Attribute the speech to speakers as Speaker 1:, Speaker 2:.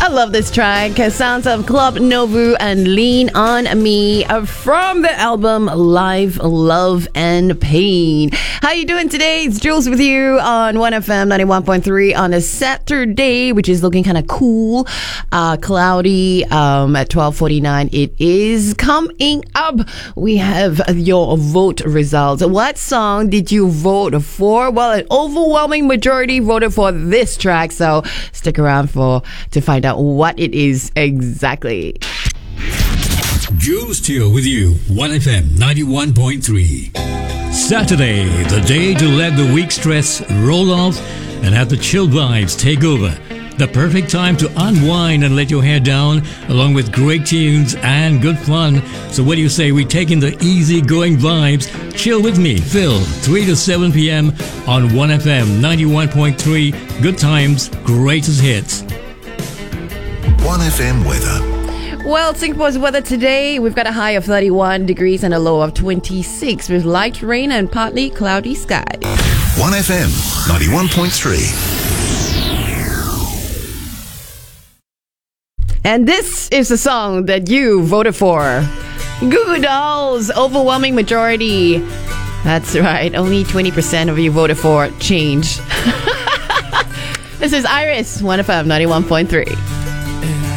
Speaker 1: I love this track. Sounds of Club Novu and Lean on Me from the album Live, Love and Pain. How you doing today? It's Jules with you on 1FM 91.3 on a Saturday, which is looking kind of cool, cloudy at 12:49. It is coming up. We have your vote results. What song did you vote for? Well, an overwhelming majority voted for this track, so stick around to find out what it is exactly.
Speaker 2: Jules Teo with you, 1FM 91.3. Saturday, the day to let the week stress roll off and have the chill vibes take over. The perfect time to unwind and let your hair down, along with great tunes and good fun. So what do you say we take in the easy-going vibes? Chill with me, Phil, 3 to 7 p.m. on 1FM 91.3. Good times, greatest hits.
Speaker 3: 1FM weather.
Speaker 1: Well, Singapore's weather today, we've got a high of 31 degrees and a low of 26 with light rain and partly cloudy skies.
Speaker 3: 1FM 91.3.
Speaker 1: And this is the song that you voted for. Goo Goo Dolls, overwhelming majority. That's right, only 20% of you voted for Change. This is Iris, 1FM 91.3.